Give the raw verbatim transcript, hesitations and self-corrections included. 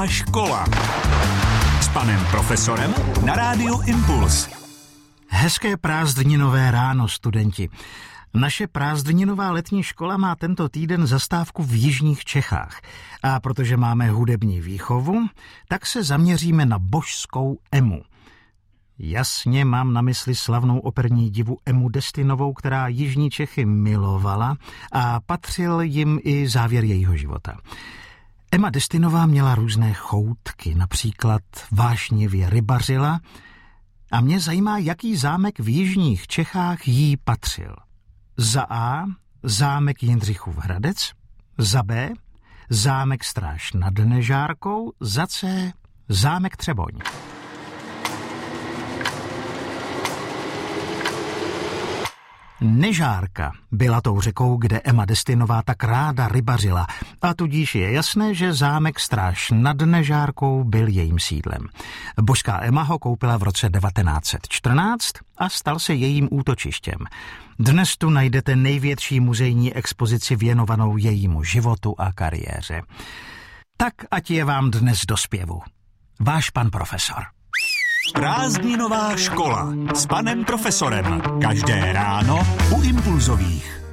škola s panem profesorem na rádiu Impuls. Hezké prázdninové ráno, studenti. Naše prázdninová letní škola má tento týden zastávku v jižních Čechách. A protože máme hudební výchovu, tak se zaměříme na božskou Emu. Jasně mám na mysli slavnou operní divu Emu Destinovou, která jižní Čechy milovala a patřil jim i závěr jejího života. Ema Destinová měla různé choutky, například vášnivě rybařila, a mě zajímá, jaký zámek v jižních Čechách jí patřil. Za A zámek Jindřichův Hradec, za B zámek Stráž nad Nežárkou, za C zámek Třeboň. Nežárka byla tou řekou, kde Ema Destinová tak ráda rybařila, a tudíž je jasné, že zámek Stráž nad Nežárkou byl jejím sídlem. Božská Ema ho koupila v roce devatenáct set čtrnáct a stal se jejím útočištěm. Dnes tu najdete největší muzejní expozici věnovanou jejímu životu a kariéře. Tak ať je vám dnes do zpěvu. Váš pan profesor. Prázdninová škola s panem profesorem. Každé ráno u Impulzových.